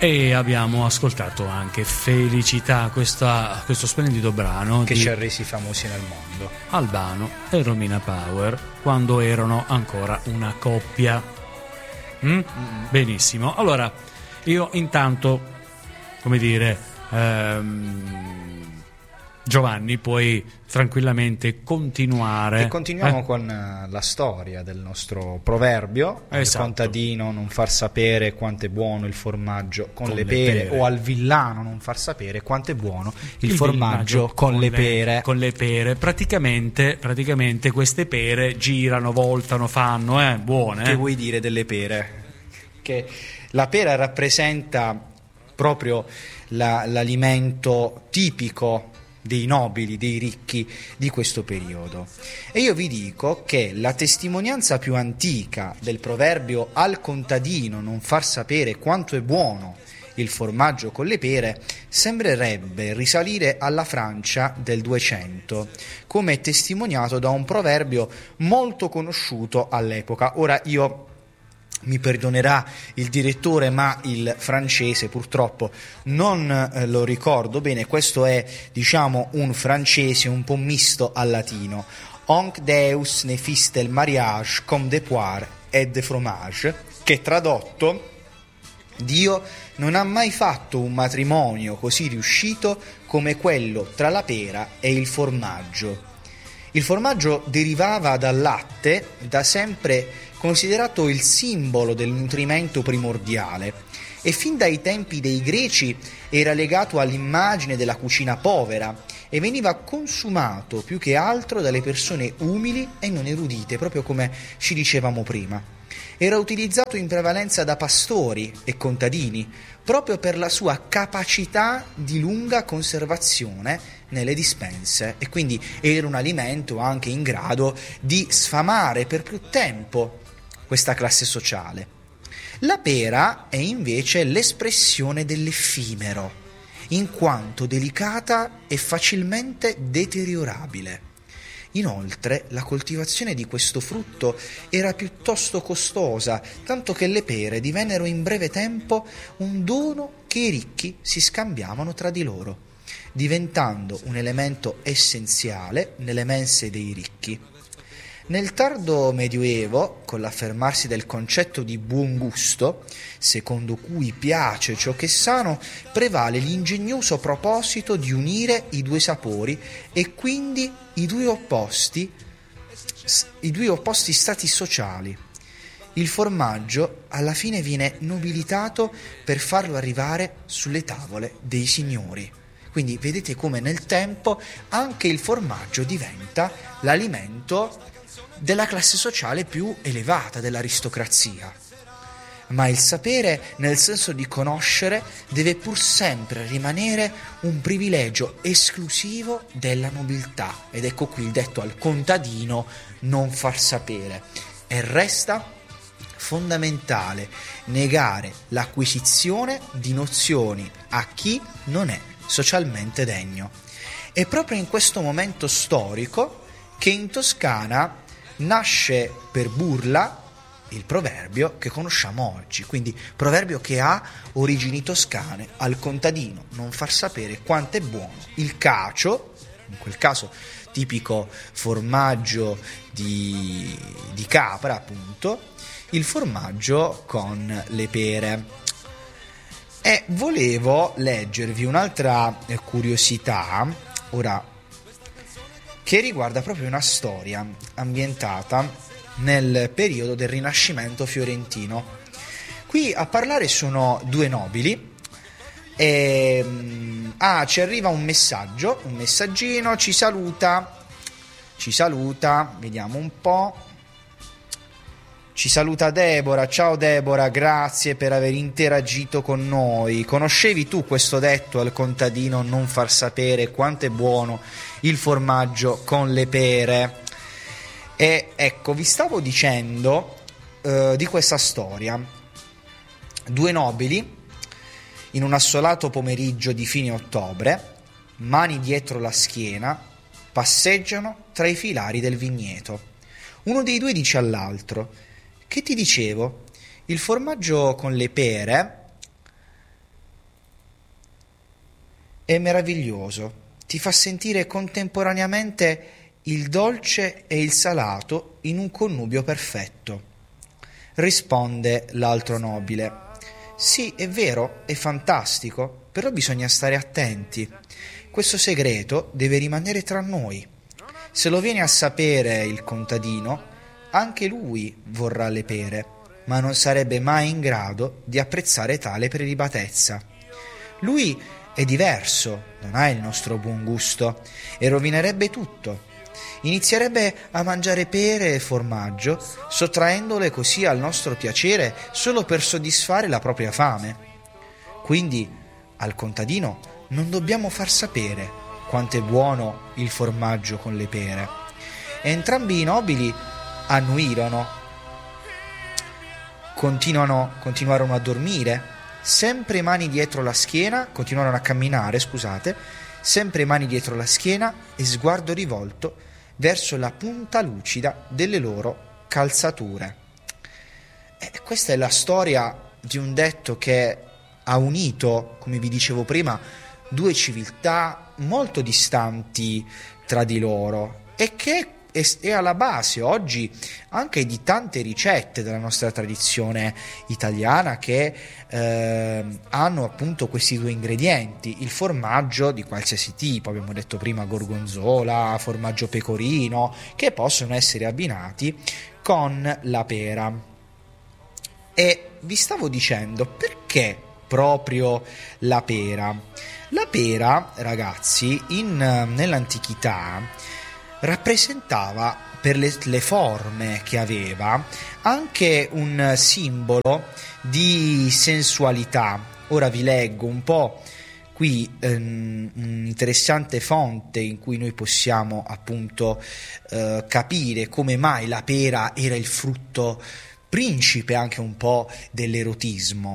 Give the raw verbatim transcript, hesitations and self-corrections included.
E abbiamo ascoltato anche Felicità, questa, questo splendido brano che di ci ha resi famosi nel mondo, Albano e Romina Power, quando erano ancora una coppia. Mm? Mm-hmm. Benissimo. Allora, io intanto, come dire, ehm, Giovanni, puoi tranquillamente continuare. E continuiamo eh? con la storia del nostro proverbio: Esatto. Al contadino non far sapere quanto è buono il formaggio con, con le, pere, le pere, o al villano non far sapere quanto è buono il, il formaggio con, con le pere. Con le pere, praticamente, praticamente queste pere girano, voltano, fanno, eh, buone. Che eh? vuoi dire delle pere? Che la pera rappresenta proprio la, l'alimento tipico dei nobili, dei ricchi di questo periodo. E io vi dico che la testimonianza più antica del proverbio al contadino non far sapere quanto è buono il formaggio con le pere sembrerebbe risalire alla Francia del duecento, come è testimoniato da un proverbio molto conosciuto all'epoca. Ora io mi perdonerà il direttore, ma il francese purtroppo non eh, lo ricordo bene. Questo è, diciamo, un francese un po' misto al latino. Onc Deus ne fiste il mariage comme de poire et de fromage, che tradotto: Dio non ha mai fatto un matrimonio così riuscito come quello tra la pera e il formaggio. Il formaggio derivava dal latte, da sempre considerato il simbolo del nutrimento primordiale, e fin dai tempi dei Greci era legato all'immagine della cucina povera e veniva consumato più che altro dalle persone umili e non erudite, proprio come ci dicevamo prima. Era utilizzato in prevalenza da pastori e contadini, proprio per la sua capacità di lunga conservazione nelle dispense, e quindi era un alimento anche in grado di sfamare per più tempo questa classe sociale. La pera è invece l'espressione dell'effimero, in quanto delicata e facilmente deteriorabile. Inoltre, la coltivazione di questo frutto era piuttosto costosa, tanto che le pere divennero in breve tempo un dono che i ricchi si scambiavano tra di loro, diventando un elemento essenziale nelle mense dei ricchi. Nel tardo Medioevo, con l'affermarsi del concetto di buon gusto, secondo cui piace ciò che è sano, prevale l'ingegnoso proposito di unire i due sapori e quindi i due opposti, i due opposti stati sociali. Il formaggio alla fine viene nobilitato per farlo arrivare sulle tavole dei signori. Quindi vedete come nel tempo anche il formaggio diventa l'alimento della classe sociale più elevata, dell'aristocrazia. Ma il sapere, nel senso di conoscere, deve pur sempre rimanere un privilegio esclusivo della nobiltà. Ed ecco qui il detto al contadino: non far sapere. E resta fondamentale negare l'acquisizione di nozioni a chi non è socialmente degno. È proprio in questo momento storico che in Toscana nasce per burla il proverbio che conosciamo oggi, quindi proverbio che ha origini toscane: al contadino non far sapere quanto è buono il cacio, in quel caso tipico formaggio di, di capra appunto, il formaggio con le pere. E volevo leggervi un'altra curiosità ora, che riguarda proprio una storia ambientata nel periodo del Rinascimento fiorentino. Qui a parlare sono due nobili e ah, ci arriva un messaggio, un messaggino, ci saluta, ci saluta, vediamo un po'. Ci saluta Deborah. Ciao Deborah, grazie per aver interagito con noi. Conoscevi tu questo detto: al contadino non far sapere quanto è buono il formaggio con le pere? E ecco, vi stavo dicendo eh, di questa storia. Due nobili, in un assolato pomeriggio di fine ottobre, mani dietro la schiena, passeggiano tra i filari del vigneto. Uno dei due dice all'altro: che ti dicevo? Il formaggio con le pere è meraviglioso, ti fa sentire contemporaneamente il dolce e il salato in un connubio perfetto. Risponde l'altro nobile: sì, è vero, è fantastico, però bisogna stare attenti. Questo segreto deve rimanere tra noi. Se lo viene a sapere il contadino, anche lui vorrà le pere, ma non sarebbe mai in grado di apprezzare tale prelibatezza. Lui è diverso, non ha il nostro buon gusto e rovinerebbe tutto. Inizierebbe a mangiare pere e formaggio, sottraendole così al nostro piacere solo per soddisfare la propria fame. Quindi al contadino non dobbiamo far sapere quanto è buono il formaggio con le pere. E entrambi i nobili annuirono, continuano, continuarono a dormire, sempre mani dietro la schiena, continuarono a camminare, scusate, sempre mani dietro la schiena e sguardo rivolto verso la punta lucida delle loro calzature. E questa è la storia di un detto che ha unito, come vi dicevo prima, due civiltà molto distanti tra di loro e che è alla base oggi anche di tante ricette della nostra tradizione italiana che eh, hanno appunto questi due ingredienti: il formaggio di qualsiasi tipo, abbiamo detto prima gorgonzola, formaggio pecorino, che possono essere abbinati con la pera. E vi stavo dicendo, perché proprio la pera? La pera, ragazzi, in, nell'antichità rappresentava, per le, le forme che aveva, anche un simbolo di sensualità. Ora vi leggo un po' qui ehm, un'interessante fonte in cui noi possiamo appunto eh, capire come mai la pera era il frutto principe anche un po' dell'erotismo.